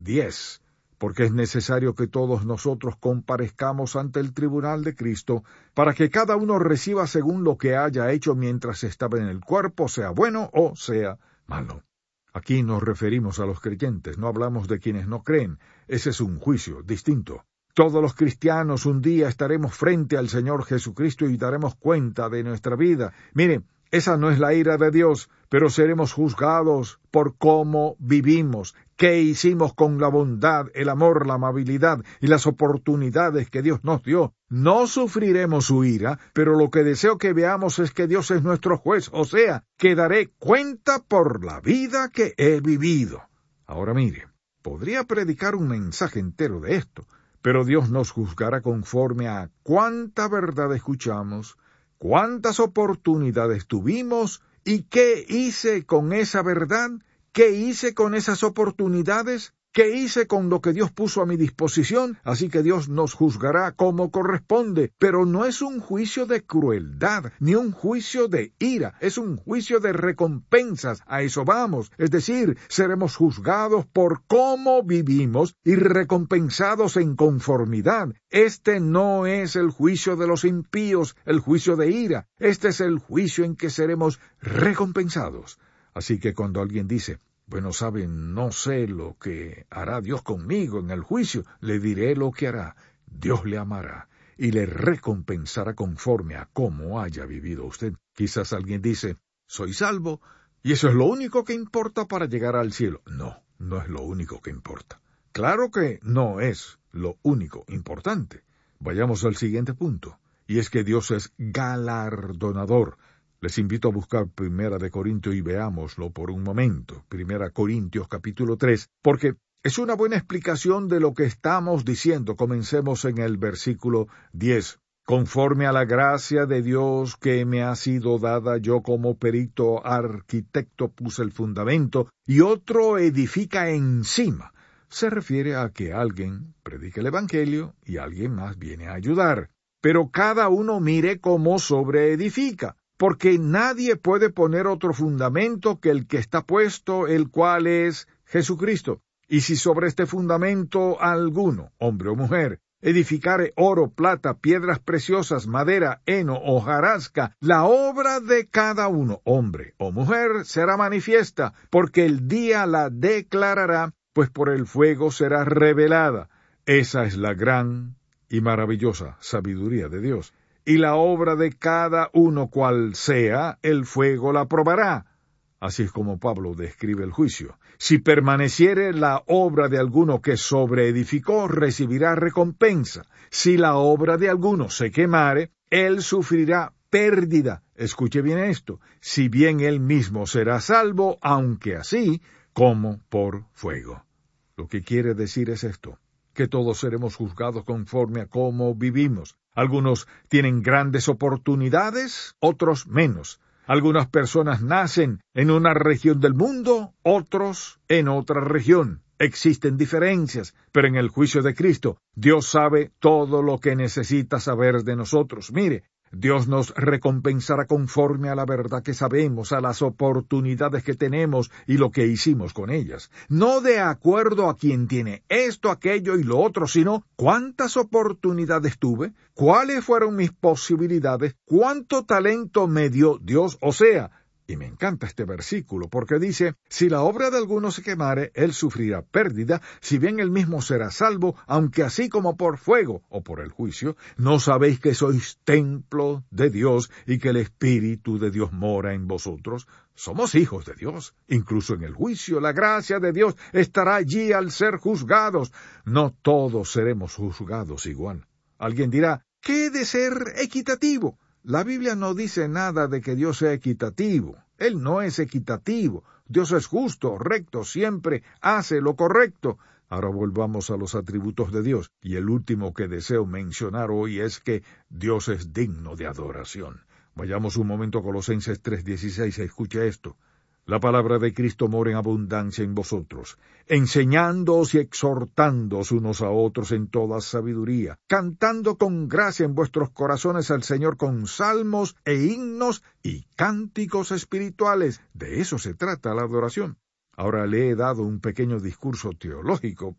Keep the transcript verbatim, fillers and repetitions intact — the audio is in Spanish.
diez. Porque es necesario que todos nosotros comparezcamos ante el tribunal de Cristo, para que cada uno reciba según lo que haya hecho mientras estaba en el cuerpo, sea bueno o sea malo. Aquí nos referimos a los creyentes, no hablamos de quienes no creen. Ese es un juicio distinto. Todos los cristianos un día estaremos frente al Señor Jesucristo y daremos cuenta de nuestra vida. Mire, esa no es la ira de Dios, pero seremos juzgados por cómo vivimos, qué hicimos con la bondad, el amor, la amabilidad y las oportunidades que Dios nos dio. No sufriremos su ira, pero lo que deseo que veamos es que Dios es nuestro juez, o sea, que daré cuenta por la vida que he vivido. Ahora mire, podría predicar un mensaje entero de esto, pero Dios nos juzgará conforme a cuánta verdad escuchamos, cuántas oportunidades tuvimos y qué hice con esa verdad, qué hice con esas oportunidades, qué hice con lo que Dios puso a mi disposición. Así que Dios nos juzgará como corresponde, pero no es un juicio de crueldad, ni un juicio de ira, es un juicio de recompensas. A eso vamos, es decir, seremos juzgados por cómo vivimos y recompensados en conformidad. Este no es el juicio de los impíos, el juicio de ira, este es el juicio en que seremos recompensados. Así que cuando alguien dice, bueno, saben, no sé lo que hará Dios conmigo en el juicio, le diré lo que hará. Dios le amará y le recompensará conforme a cómo haya vivido usted. Quizás alguien dice, soy salvo, y eso es lo único que importa para llegar al cielo. No, no es lo único que importa. Claro que no es lo único importante. Vayamos al siguiente punto, y es que Dios es galardonador. Les invito a buscar Primera de Corintios y veámoslo por un momento. Primera Corintios capítulo tres, porque es una buena explicación de lo que estamos diciendo. Comencemos en el versículo diez. Conforme a la gracia de Dios que me ha sido dada, yo como perito arquitecto puse el fundamento y otro edifica encima. Se refiere a que alguien predica el evangelio y alguien más viene a ayudar. Pero cada uno mire cómo sobreedifica. Porque nadie puede poner otro fundamento que el que está puesto, el cual es Jesucristo. Y si sobre este fundamento alguno, hombre o mujer, edificare oro, plata, piedras preciosas, madera, heno o hojarasca, la obra de cada uno, hombre o mujer, será manifiesta, porque el día la declarará, pues por el fuego será revelada. Esa es la gran y maravillosa sabiduría de Dios. Y la obra de cada uno cual sea, el fuego la probará. Así es como Pablo describe el juicio. Si permaneciere la obra de alguno que sobreedificó, recibirá recompensa. Si la obra de alguno se quemare, él sufrirá pérdida. Escuche bien esto. Si bien él mismo será salvo, aunque así, como por fuego. Lo que quiere decir es esto, que todos seremos juzgados conforme a cómo vivimos. Algunos tienen grandes oportunidades, otros menos. Algunas personas nacen en una región del mundo, otros en otra región. Existen diferencias, pero en el juicio de Cristo, Dios sabe todo lo que necesita saber de nosotros. Mire, Dios nos recompensará conforme a la verdad que sabemos, a las oportunidades que tenemos y lo que hicimos con ellas. No de acuerdo a quien tiene esto, aquello y lo otro, sino cuántas oportunidades tuve, cuáles fueron mis posibilidades, cuánto talento me dio Dios, o sea, y me encanta este versículo, porque dice, si la obra de alguno se quemare, él sufrirá pérdida, si bien él mismo será salvo, aunque así como por fuego o por el juicio, ¿no sabéis que sois templo de Dios y que el Espíritu de Dios mora en vosotros? Somos hijos de Dios. Incluso en el juicio, la gracia de Dios estará allí al ser juzgados. No todos seremos juzgados igual. Alguien dirá, ¿qué he de ser equitativo? La Biblia no dice nada de que Dios sea equitativo. Él no es equitativo. Dios es justo, recto, siempre hace lo correcto. Ahora volvamos a los atributos de Dios. Y el último que deseo mencionar hoy es que Dios es digno de adoración. Vayamos un momento a Colosenses tres dieciséis. Escuche esto. La palabra de Cristo mora en abundancia en vosotros, enseñándoos y exhortándoos unos a otros en toda sabiduría, cantando con gracia en vuestros corazones al Señor con salmos e himnos y cánticos espirituales. De eso se trata la adoración. Ahora le he dado un pequeño discurso teológico,